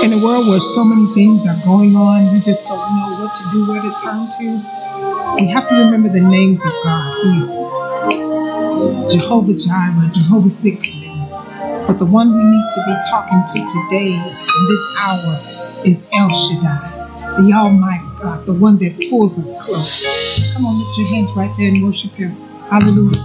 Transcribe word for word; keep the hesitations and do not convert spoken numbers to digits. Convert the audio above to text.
In a world where so many things are going on, you just don't know what to do, where to turn to. We have to remember the names of God. He's Jehovah Jireh, Jehovah Sikkenu. But the one we need to be talking to today in this hour is El Shaddai, the Almighty God, the one that pulls us close. Come on, lift your hands right there and worship Him. Hallelujah.